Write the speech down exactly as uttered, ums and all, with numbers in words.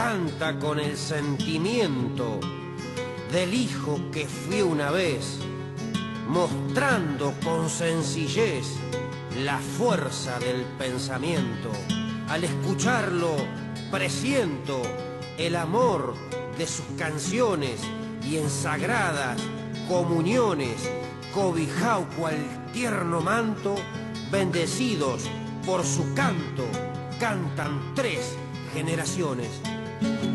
canta con el sentimiento del hijo que fui una vez, mostrando con sencillez la fuerza del pensamiento. Al escucharlo presiento el amor de sus canciones y en sagradas comuniones, cobijao cual tierno manto, bendecidos por su canto, cantan tres generaciones.